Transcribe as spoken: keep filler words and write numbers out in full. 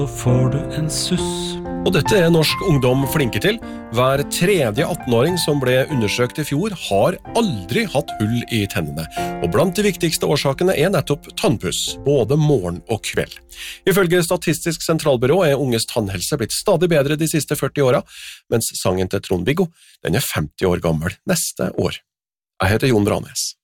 Så får du en suss. Og dette er norsk ungdom flinke til. Hver tredje attenåring som ble undersøkt i fjor har aldri hatt hull i tennene. Og blant de viktigste årsakene er nettopp tannpuss, både morgen og kveld. Ifølge Statistisk sentralbyrå er unges tannhelse blitt stadig bedre de siste førti åra, mens sangen til Trond-Viggo, den er femti år gammel neste år. Jeg heter Jon Branes.